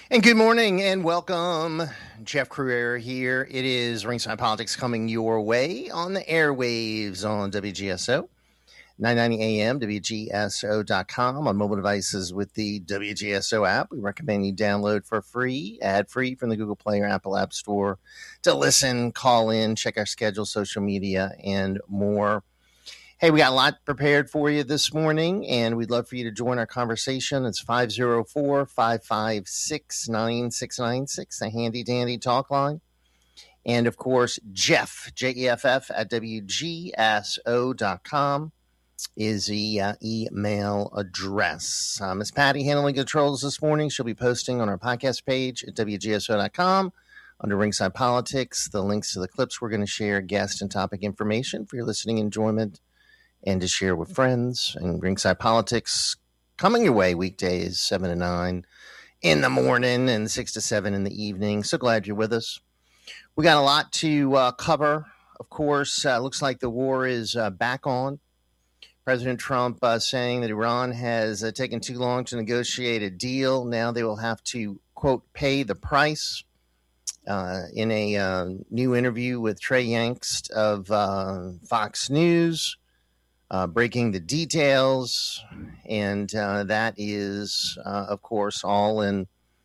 And good morning and welcome. Jeff Crouere here. It is Ringside Politics coming your way on the airwaves on WGSO, 990 AM, WGSO.com, on mobile devices with the WGSO app. We recommend you download for free, ad-free from the Google Play or Apple App Store to listen, call in, check our schedule, social media, and more. Hey, we got a lot prepared for you this morning, and we'd love for you to join our conversation. It's 504-556-9696, a handy-dandy talk line. And, of course, Jeff, Jeff, at WGSO.com is the email address. Miss Patty handling controls this morning. She'll be posting on our podcast page at WGSO.com under Ringside Politics the links to the clips we're going to share, guest and topic information for your listening enjoyment, and to share with friends. And Ringside Politics coming your way weekdays 7 to 9 in the morning and 6 to 7 in the evening. So glad you're with us. We got a lot to cover. Of course, looks like the war is back on. President Trump saying that Iran has taken too long to negotiate a deal. Now they will have to, quote, pay the price. In a new interview with Trey Yangst of Fox News, breaking the details, and that is, of course, all in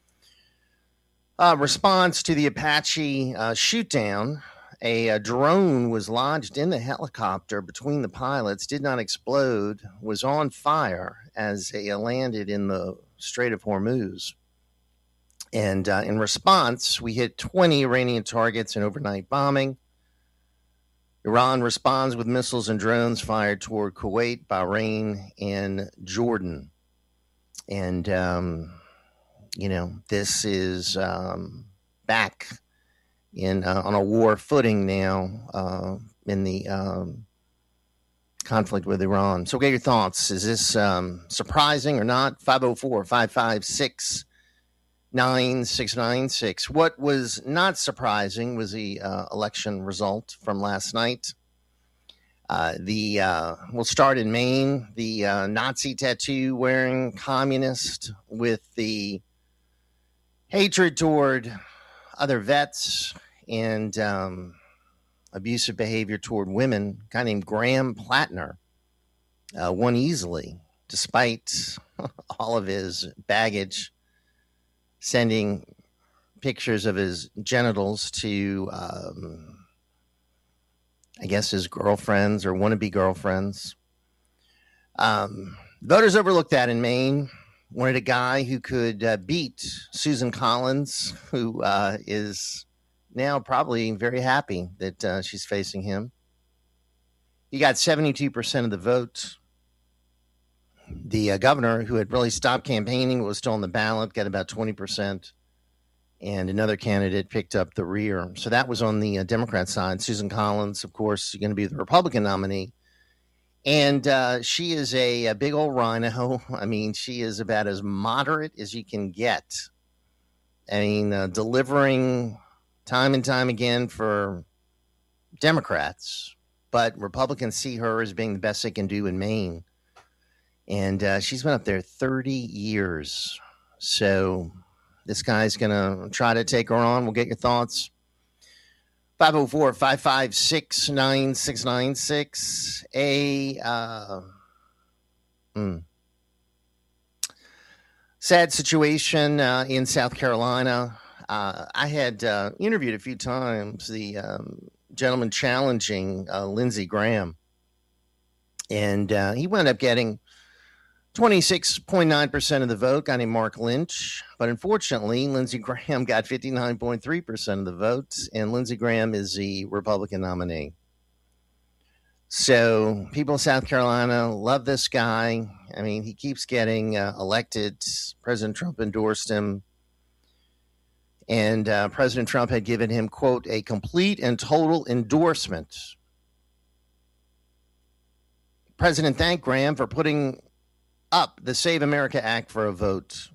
response to the Apache shootdown. A drone was lodged in the helicopter between the pilots, did not explode, was on fire as it landed in the Strait of Hormuz. And in response, we hit 20 Iranian targets in overnight bombing. Iran responds with missiles and drones fired toward Kuwait, Bahrain, and Jordan. And, this is back in on a war footing now in the conflict with Iran. So get your thoughts. Is this surprising or not? 504-556-9696. What was not surprising was the election result from last night. We'll start in Maine. The Nazi tattoo wearing communist with the hatred toward other vets and abusive behavior toward women, a guy named Graham Plattner, won easily despite all of his baggage, sending pictures of his genitals to, I guess, his girlfriends or wannabe girlfriends. Voters overlooked that in Maine. Wanted a guy who could beat Susan Collins, who is now probably very happy that she's facing him. He got 72% of the vote. The governor, who had really stopped campaigning, was still on the ballot, got about 20%. And another candidate picked up the rear. So that was on the Democrat side. Susan Collins, of course, going to be the Republican nominee. And she is a big old rhino. I mean, she is about as moderate as you can get. I mean, delivering time and time again for Democrats. But Republicans see her as being the best they can do in Maine. And she's been up there 30 years. So this guy's going to try to take her on. We'll get your thoughts. 504-556-9696. Sad situation in South Carolina. I had interviewed a few times the gentleman challenging Lindsey Graham. And he wound up getting 26.9% of the vote, guy named Mark Lynch. But unfortunately, Lindsey Graham got 59.3% of the votes, and Lindsey Graham is the Republican nominee. So people in South Carolina love this guy. I mean, he keeps getting elected. President Trump endorsed him. And President Trump had given him, quote, a complete and total endorsement. President thanked Graham for putting up the Save America Act for a vote.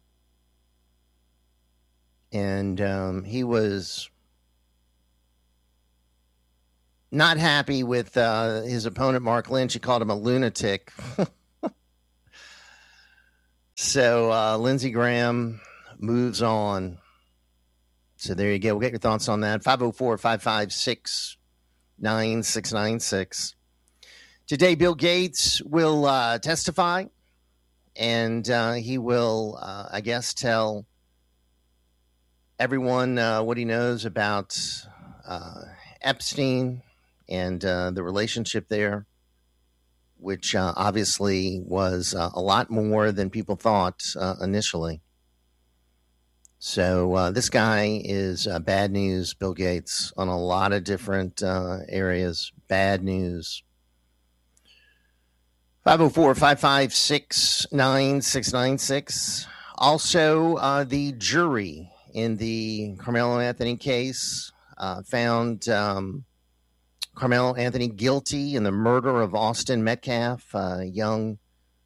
And he was not happy with his opponent, Mark Lynch. He called him a lunatic. So Lindsey Graham moves on. So there you go. We'll get your thoughts on that. 504-556-9696. Today, Bill Gates will testify, and he will, I guess, tell everyone what he knows about Epstein and the relationship there, which obviously was a lot more than people thought initially. So this guy is bad news, Bill Gates, on a lot of different areas. Bad news. 504-556-9696. Also, the jury in the Carmelo Anthony case found Carmelo Anthony guilty in the murder of Austin Metcalf, a young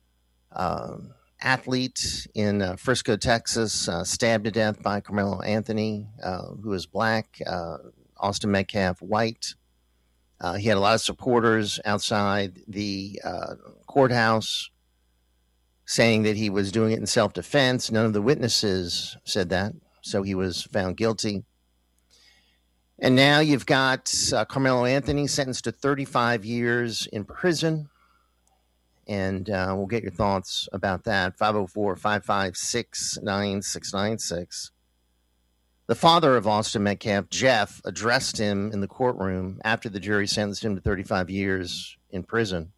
athlete in Frisco, Texas, stabbed to death by Carmelo Anthony, who is black, Austin Metcalf white. He had a lot of supporters outside the courthouse saying that he was doing it in self-defense. None of the witnesses said that, so he was found guilty. And now you've got Carmelo Anthony sentenced to 35 years in prison. And we'll get your thoughts about that. 504-556-9696. The father of Austin Metcalf, Jeff, addressed him in the courtroom after the jury sentenced him to 35 years in prison.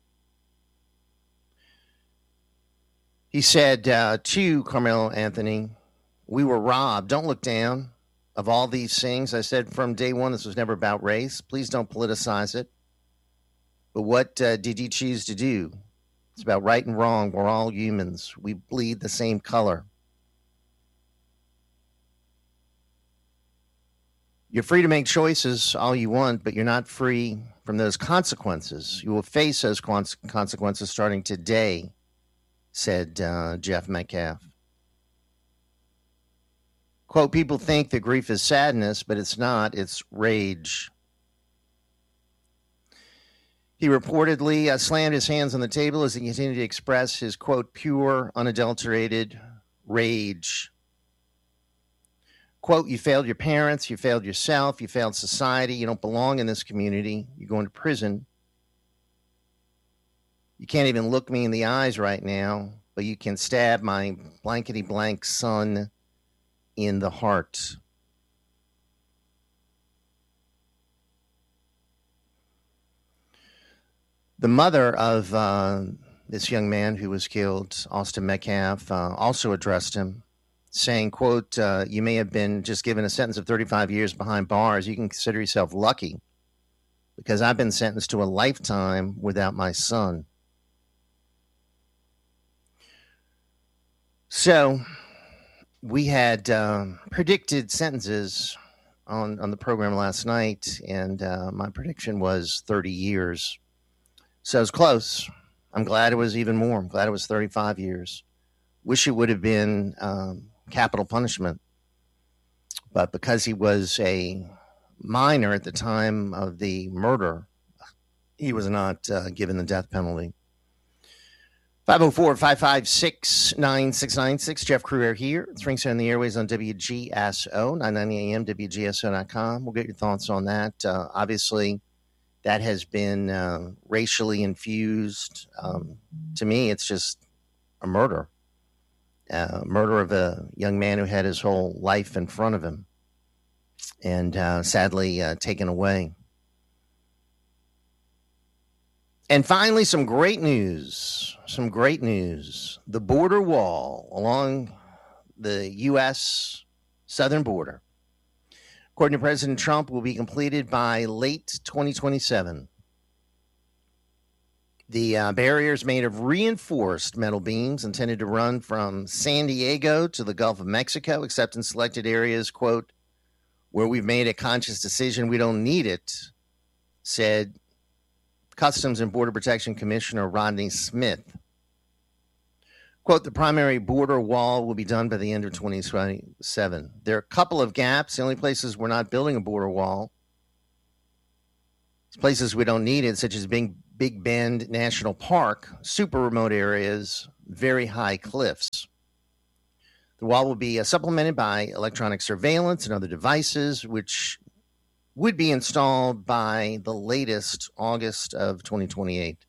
He said to Carmelo Anthony, "We were robbed. Don't look down. Of all these things, I said from day one, this was never about race. Please don't politicize it. But what did you choose to do? It's about right and wrong. We're all humans. We bleed the same color. You're free to make choices all you want, but you're not free from those consequences. You will face those consequences starting today," said Jeff Metcalf. Quote, "People think that grief is sadness, but it's not. It's rage." He reportedly slammed his hands on the table as he continued to express his, quote, "pure, unadulterated rage." Quote, "You failed your parents, you failed yourself, you failed society, you don't belong in this community, you're going to prison. You can't even look me in the eyes right now, but you can stab my blankety blank son in the heart." The mother of this young man who was killed, Austin Metcalf, also addressed him, saying, quote, "You may have been just given a sentence of 35 years behind bars. You can consider yourself lucky because I've been sentenced to a lifetime without my son." So we had predicted sentences on the program last night, and my prediction was 30 years. So it was close. I'm glad it was even more. I'm glad it was 35 years. Wish it would have been capital punishment. But because he was a minor at the time of the murder, he was not given the death penalty. 504-556-9696. Jeff Crouere here. It's Ringside on the Airways on WGSO, 990 AM, WGSO.com. We'll get your thoughts on that. Obviously, that has been racially infused. To me, it's just a murder. Murder of a young man who had his whole life in front of him and sadly taken away. And finally, some great news. The border wall along the U.S. southern border, according to President Trump, will be completed by late 2027. The barriers made of reinforced metal beams intended to run from San Diego to the Gulf of Mexico, except in selected areas, quote, "where we've made a conscious decision we don't need it," said Customs and Border Protection Commissioner Rodney Smith. Quote, "The primary border wall will be done by the end of 2027. There are a couple of gaps. The only places we're not building a border wall, it's places we don't need it, such as Big Bend National Park, super remote areas, very high cliffs. The wall will be supplemented by electronic surveillance and other devices, which would be installed by the latest August of 2028.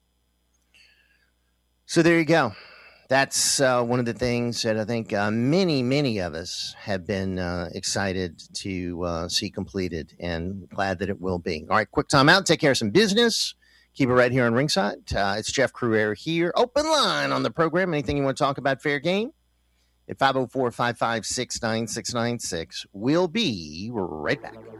So there you go. That's one of the things that I think many of us have been excited to see completed, and glad that it will be. All right, quick time out. Take care of some business. Keep it right here on Ringside. It's Jeff Crouere here. Open line on the program. Anything you want to talk about, fair game? At 504-556-9696. We'll be right back.